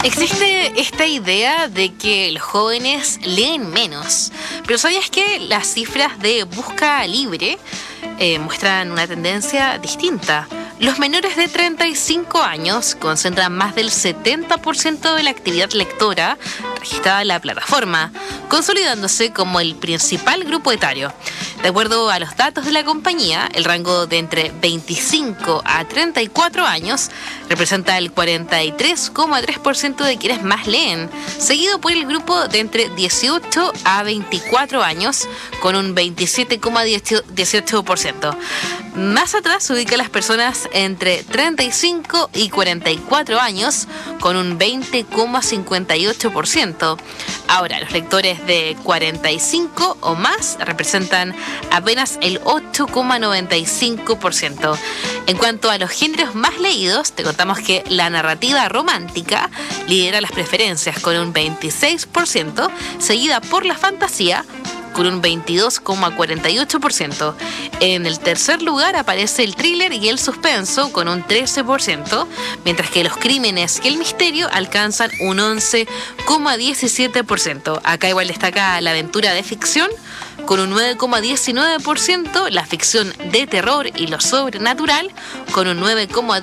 Existe esta idea de que los jóvenes leen menos, pero ¿sabías que las cifras de Busca Libre muestran una tendencia distinta? Los menores de 35 años concentran más del 70% de la actividad lectora registrada en la plataforma, consolidándose como el principal grupo etario. De acuerdo a los datos de la compañía, el rango de entre 25 a 34 años representa el 43,3% de quienes más leen, seguido por el grupo de entre 18 a 24 años con un 27,18%. Más atrás se ubican las personas entre 35 y 44 años con un 20,58%. Ahora, los lectores de 45 o más representan apenas el 8,95%. En cuanto a los géneros más leídos, te contamos que la narrativa romántica lidera las preferencias con un 26%, seguida por la fantasía con un 22,48%. En el tercer lugar aparece el thriller y el suspenso con un 13%, mientras que los crímenes y el misterio alcanzan un 11,17%. Acá igual destaca la aventura de ficción con un 9,19%, la ficción de terror y lo sobrenatural con un 9,10%.